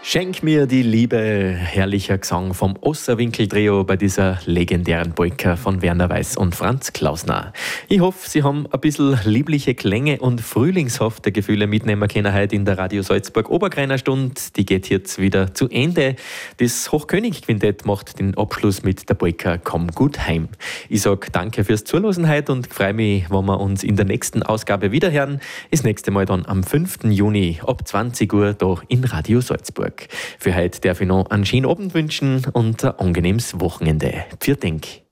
Schenk mir die Liebe, herrlicher Gesang vom Osserwinkel-Trio bei dieser legendären Polka von Werner Weiß und Franz Klausner. Ich hoffe, Sie haben ein bisschen liebliche Klänge und frühlingshafte Gefühle mitnehmen können heute in der Radio Salzburg Oberkreiner Stunde. Die geht jetzt wieder zu Ende. Das Hochkönig-Quintett macht den Abschluss mit der Polka Komm gut heim. Ich sage danke fürs Zuhören heute und freue mich, wenn wir uns in der nächsten Ausgabe wiederhören. Das nächste Mal dann am 5. Juni ab 20 Uhr da in Radio Salzburg. Für heute darf ich noch einen schönen Abend wünschen und ein angenehmes Wochenende. Pfiat Dank.